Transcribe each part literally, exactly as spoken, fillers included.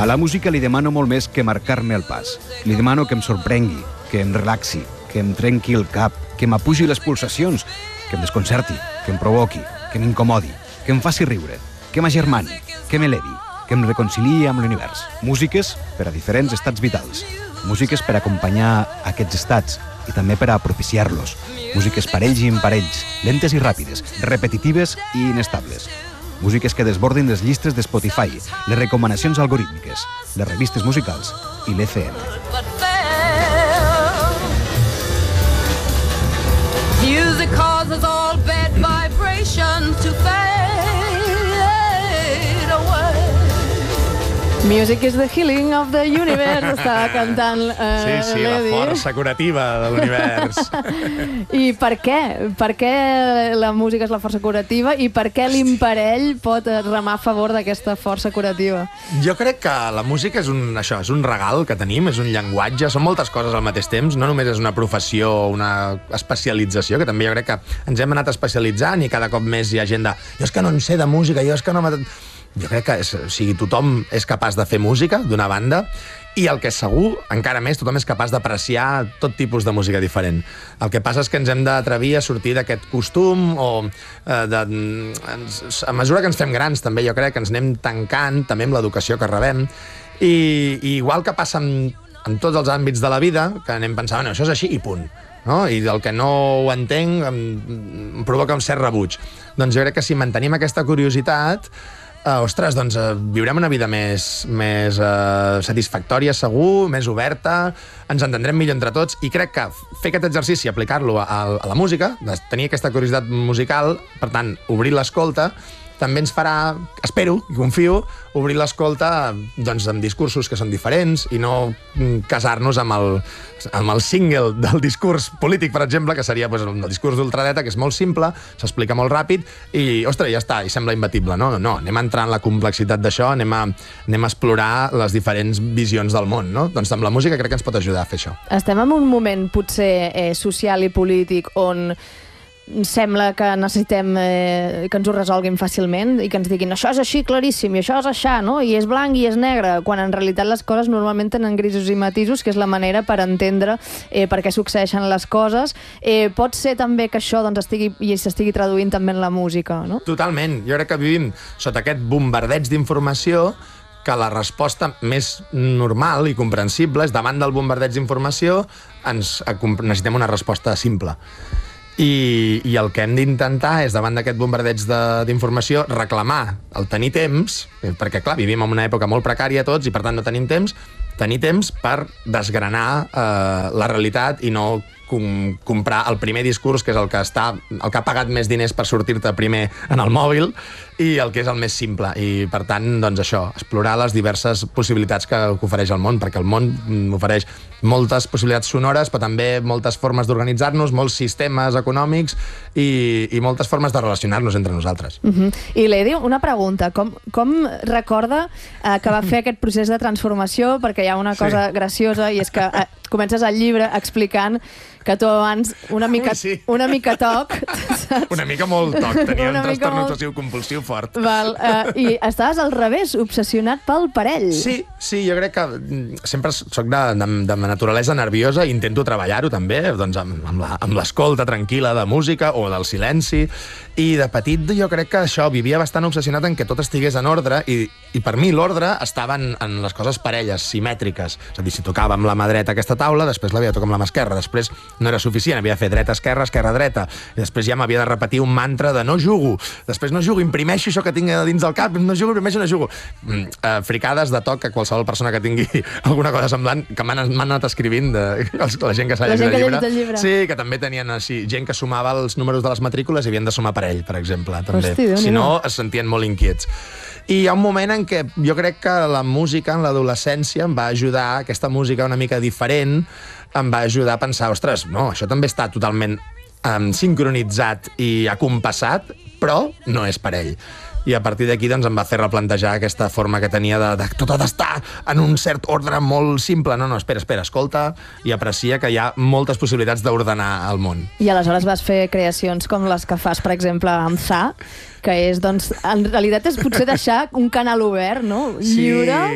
A la música li demano molt més que marcar-me el pas. Li demano que em sorprengui, que em relaxi, que em trenqui el cap, que m'apugi les pulsacions, que em desconcerti, que em provoqui, que m'incomodi, que em faci riure, que m'agermani, que m'elevi, que em reconciliï amb l'univers. Músiques per a diferents estats vitals. Músiques per acompanyar aquests estats i també per a propiciar-los. Músiques parells i imparells, lentes i ràpides, repetitives i inestables. Músiques que desbordin les llistes de Spotify, les recomanacions algorítmiques, les revistes musicals i l'E C M. Music causes all bad vibrations to fade away. Music is the healing of the universe, estava cantant uh, Sí, sí, la l'Eddie. força curativa de l'univers. I per què? Per què la música és la força curativa i per què l'imparell pot remar a favor d'aquesta força curativa? Jo crec que la música és un, això, és un regal que tenim, és un llenguatge, són moltes coses al mateix temps, no només és una professió o una especialització, que també jo crec que ens hem anat especialitzant i cada cop més hi ha gent de jo és que no en sé de música, jo és que no... Jo crec que és, o sigui, tothom és capaç de fer música, d'una banda, i el que és segur, encara més, tothom és capaç d'apreciar tot tipus de música diferent. El que passa és que ens hem d'atrevir a sortir d'aquest costum o eh, de, ens, a mesura que ens fem grans també jo crec que ens anem tancant també amb l'educació que rebem i, i igual que passa en, en tots els àmbits de la vida, que anem pensant, bueno, això és així i punt. No? I del que no ho entenc em, em provoca un cert rebuig. Doncs jo crec que si mantenim aquesta curiositat Uh, ostres, doncs uh, viurem una vida més, més uh, satisfactòria, segur, més oberta, ens entendrem millor entre tots, i crec que fer aquest exercici, aplicar-lo a, a la música, de tenir aquesta curiositat musical, per tant, obrir l'escolta, també ens farà, espero i confio, obrir l'escolta doncs, amb discursos que són diferents i no casar-nos amb el, amb el single del discurs polític, per exemple, que seria doncs, el discurs d'ultradreta, que és molt simple, s'explica molt ràpid i, ostres, ja està, i sembla imbatible. No, no, anem a entrar en la complexitat d'això, anem a, anem a explorar les diferents visions del món. No? Doncs amb la música crec que ens pot ajudar a fer això. Estem en un moment potser eh, social i polític on sembla que necessitem eh, que ens ho resolguin fàcilment i que ens diguin això és així claríssim i això és aixà, no? I és blanc i és negre, quan en realitat les coses normalment tenen grisos i matisos, que és la manera per entendre eh, per què succeeixen les coses. Eh, pot ser també que això doncs, estigui i s'estigui traduint també en la música, no? Totalment. Jo crec que vivim sota aquest bombardeig d'informació que la resposta més normal i comprensible és davant del bombardeig d'informació ens necessitem una resposta simple. I, i el que hem d'intentar és, davant d'aquest bombardeig d'informació, reclamar el tenir temps, perquè, clar, vivim en una època molt precària tots i, per tant, no tenim temps, tenir temps per desgranar eh, la realitat i no com, comprar el primer discurs, que és el que, està, el que ha pagat més diners per sortir-te primer en el mòbil, i el que és el més simple. I, per tant, doncs això, explorar les diverses possibilitats que ofereix el món, perquè el món ofereix moltes possibilitats sonores, però també moltes formes d'organitzar-nos, molts sistemes econòmics i, i moltes formes de relacionar-nos entre nosaltres. Uh-huh. I l'Eddie, una pregunta. Com, com recorda eh, que va fer aquest procés de transformació? Perquè hi ha una cosa sí. graciosa, i és que eh, comences el llibre explicant que tu abans una mica, Ui, sí. una mica toc, saps? Una mica molt toc, tenia Una un mica trastorn molt... obsessiu compulsiu fort. Val, uh, I estaves al revés, obsessionat pel parell. Sí, sí, jo crec que sempre soc de, de, de naturalesa nerviosa i intento treballar-ho també, doncs amb, amb l'escolta tranquil·la de música o del silenci, i de petit jo crec que això, vivia bastant obsessionat en que tot estigués en ordre, i, i per mi l'ordre estava en, en les coses parelles, simètriques. És a dir, si tocava amb la mà dreta aquesta taula, després l'havia de tocar amb la mà esquerra, després no era suficient, havia de fer dreta-esquerra, esquerra-dreta, i després ja m'havia de repetir un mantra de no jugo, després no jugo, imprimeixo això que tinc dins del cap, no jugo, imprimeixo, no jugo. Mm, uh, fricades de toc que qualsevol persona que tingui alguna cosa semblant, que m'han anat escrivint, de, la gent que s'ha llegit el llibre. el llibre. Sí, que també tenien així, gent que sumava els números de les matrícules i havien de sumar parell, per exemple, també. Hosti, si no, es sentien molt inquiets. I hi ha un moment en què jo crec que la música en l'adolescència em va ajudar, aquesta música una mica diferent, em va ajudar a pensar, ostres, no, això també està totalment um, sincronitzat i acompassat, però no és parell. I a partir d'aquí doncs, em va fer replantejar aquesta forma que tenia de, de tot ha d'estar en un cert ordre molt simple. No, no, espera, espera, escolta i aprecia que hi ha moltes possibilitats d'ordenar el món. I aleshores vas fer creacions com les que fas, per exemple, amb Za, que és, doncs, en realitat és potser deixar un canal obert, no? Lliure. Sí.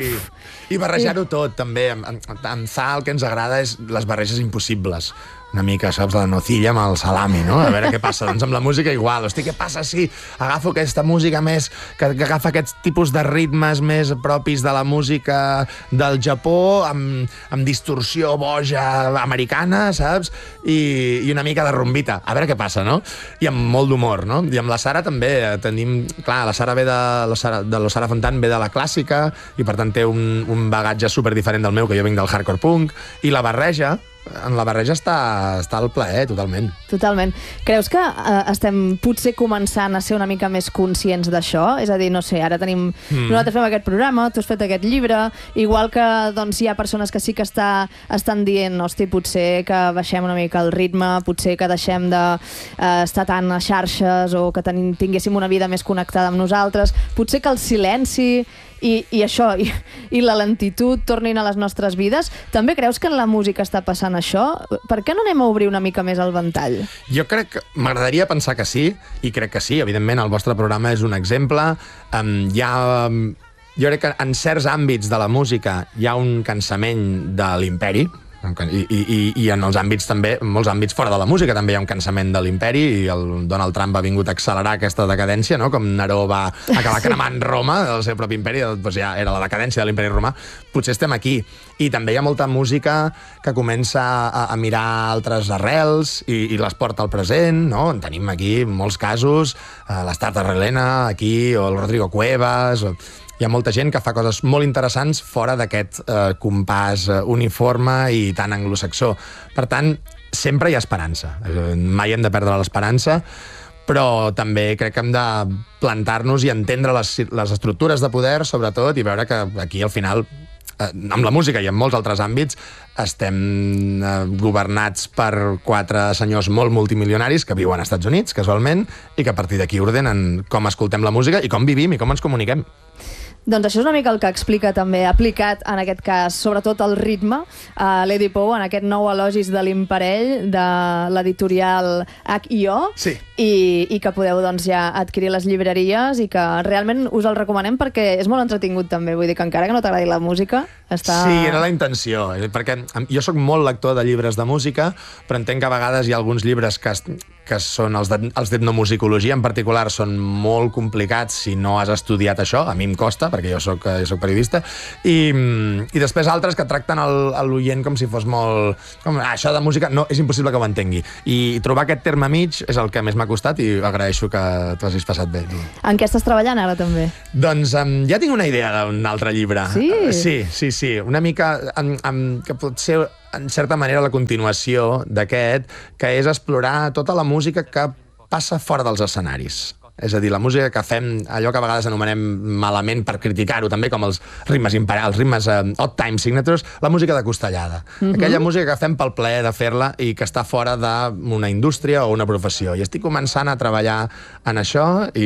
I barrejar-ho tot, també. Amb, amb, amb Za el que ens agrada és les barreges impossibles. Una mica, saps, la nocilla amb el salami, no? A veure què passa. Doncs amb la música igual. Hosti, què passa si agafo aquesta música més... que, que agafa aquests tipus de ritmes més propis de la música del Japó, amb, amb distorsió boja americana, saps? I, i una mica de rumbita. A veure què passa, no? I amb molt d'humor, no? I amb la Sara també tenim... Clar, la Sara ve de... La Sara, de la Sara Fontan ve de la clàssica i per tant té un, un bagatge super diferent del meu, que jo vinc del hardcore punk, i la barreja en la barreja està, està al plaer, totalment. Totalment. Creus que eh, estem potser començant a ser una mica més conscients d'això? És a dir, no sé, ara tenim... Mm. Nosaltres fem aquest programa, tu has fet aquest llibre, igual que doncs, hi ha persones que sí que està, estan dient, hosti, potser que baixem una mica el ritme, potser que deixem d'estar eh, tant a xarxes o que tenim, tinguéssim una vida més connectada amb nosaltres, potser que el silenci i, i això, i, i la lentitud tornin a les nostres vides. També creus que en la música està passant això? Per què no anem a obrir una mica més el ventall? Jo crec que m'agradaria pensar que sí, i crec que sí, evidentment el vostre programa és un exemple. Um, hi ha... Um, jo crec que en certs àmbits de la música hi ha un cansament de l'imperi, I, i, i en els àmbits també, en molts àmbits fora de la música també hi ha un cansament de l'imperi i el Donald Trump ha vingut a accelerar aquesta decadència, no? Com Neró va acabar cremant Roma, el seu propi imperi, doncs ja era la decadència de l'imperi romà. Potser estem aquí. I també hi ha molta música que comença a, a mirar altres arrels i, i les porta al present, no? En tenim aquí molts casos, eh, l'Estat Arrelena aquí, o el Rodrigo Cuevas, o... Hi ha molta gent que fa coses molt interessants fora d'aquest eh, compàs eh, uniforme i tan anglosaxó. Per tant, sempre hi ha esperança. Mai hem de perdre l'esperança, però també crec que hem de plantar-nos i entendre les, les estructures de poder, sobretot, i veure que aquí, al final, eh, amb la música i en molts altres àmbits, estem eh, governats per quatre senyors molt multimilionaris que viuen als Estats Units, casualment, i que a partir d'aquí ordenen com escoltem la música i com vivim i com ens comuniquem. Doncs això és una mica el que explica també, aplicat en aquest cas, sobretot el ritme, a Lady Pou, en aquest nou elogis de l'imparell de l'editorial H i O, sí. i, i que podeu doncs, ja adquirir les llibreries i que realment us el recomanem perquè és molt entretingut també, vull dir que encara que no t'agradi la música, està... Sí, era la intenció, perquè jo sóc molt lector de llibres de música, però entenc que a vegades hi ha alguns llibres que, que són els d'etnomusicologia en particular, són molt complicats si no has estudiat això, a mi em costa, perquè jo soc, jo soc periodista, i, i després altres que tracten l'oient com si fos molt... Com, ah, això de música no, és impossible que ho entengui. I trobar aquest terme mig és el que més m'ha costat i agraeixo que t'ho hagis passat bé. En què estàs treballant ara, també? Doncs um, ja tinc una idea d'un altre llibre. Sí? Uh, sí, sí, sí. Una mica um, um, que pot ser, en certa manera, la continuació d'aquest, que és explorar tota la música que passa fora dels escenaris. És a dir, la música que fem, allò que a vegades anomenem malament per criticar-ho, també com els ritmes imperials, els ritmes uh, odd time signatures, la música de costellada. Uh-huh. Aquella música que fem pel plaer de fer-la i que està fora d'una indústria o una professió. I estic començant a treballar en això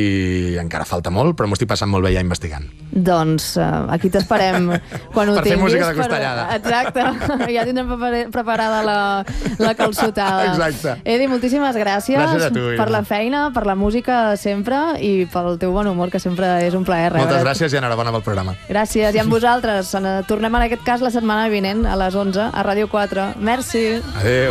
i encara falta molt, però m'ho estic passant molt bé ja investigant. Doncs uh, aquí t'esperem quan ho per tinguis. Per fer música de costellada. Per... Exacte, ja tindrem preparada la, la calçotada. Exacte. Edi, moltíssimes gràcies, gràcies a tu, per la feina, per la música sempre i pel teu bon humor, que sempre és un plaer rebre. Moltes gràcies i enhorabona pel programa. Gràcies, i amb vosaltres. Tornem en aquest cas la setmana vinent a les onze a Ràdio quatre. Merci. Adéu.